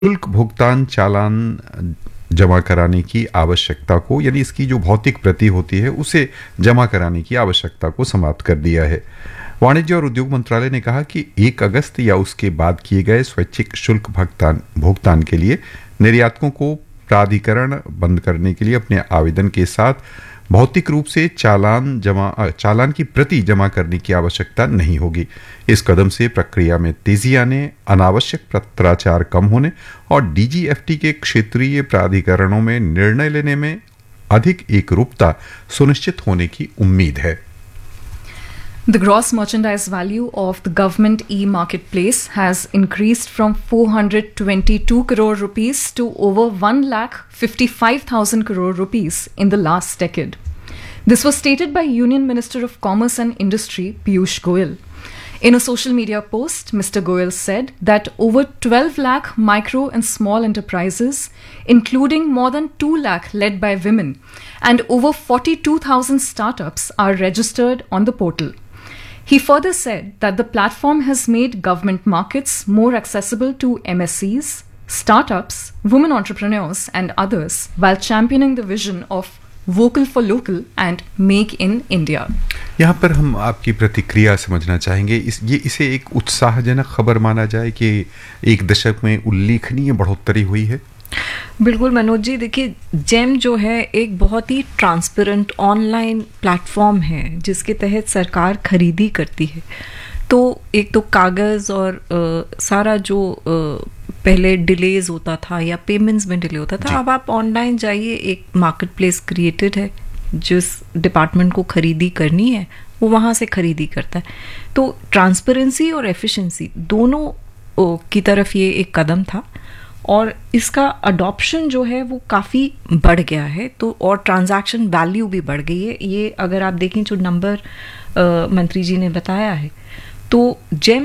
शुल्क भुगतान चालान जमा कराने की आवश्यकता को, यानी इसकी जो भौतिक प्रति होती है उसे जमा कराने की आवश्यकता को समाप्त कर दिया है। वाणिज्य और उद्योग मंत्रालय ने कहा कि 1 अगस्त या उसके बाद किए गए स्वैच्छिक शुल्क भुगतान के लिए निर्यातकों को प्राधिकरण बंद करने के लिए अपने आवेदन के साथ भौतिक रूप से चालान की प्रति जमा करने की आवश्यकता नहीं होगी। इस कदम से प्रक्रिया में तेजी आने, अनावश्यक पत्राचार कम होने और डीजीएफटी के क्षेत्रीय प्राधिकरणों में निर्णय लेने में अधिक एकरूपता सुनिश्चित होने की उम्मीद है। The gross merchandise value of the government e-marketplace has increased from 422 crore rupees to over 1,55,000 crore rupees in the last decade. This was stated by Union Minister of Commerce and Industry Piyush Goyal. In a social media post, Mr. Goyal said that over 12 lakh micro and small enterprises, including more than 2 lakh led by women, and over 42,000 startups are registered on the portal. He further said that the platform has made government markets more accessible to MSCs, startups, women entrepreneurs, and others, while championing the vision of vocal for local and make in India. यहाँ पर हम आपकी प्रतिक्रिया समझना चाहेंगे। इसे एक उत्साहजनक खबर माना जाए कि 1 दशक में उल्लेखनीय बढ़ोतरी हुई है। बिल्कुल मनोज जी, देखिए जेम जो है एक बहुत ही ट्रांसपेरेंट ऑनलाइन प्लेटफॉर्म है जिसके तहत सरकार खरीदी करती है। तो एक तो कागज़ और सारा जो पहले डिलेज होता था या पेमेंट्स में डिले होता था, अब आप ऑनलाइन जाइए, एक मार्केट प्लेस क्रिएटेड है, जिस डिपार्टमेंट को खरीदी करनी है वो वहाँ से खरीदी करता है। तो ट्रांसपेरेंसी और एफिशिएंसी दोनों की तरफ ये एक कदम था और इसका अडॉप्शन जो है वो काफ़ी बढ़ गया है। तो और ट्रांजैक्शन वैल्यू भी बढ़ गई है। ये अगर आप देखें जो नंबर मंत्री जी ने बताया है, तो जेम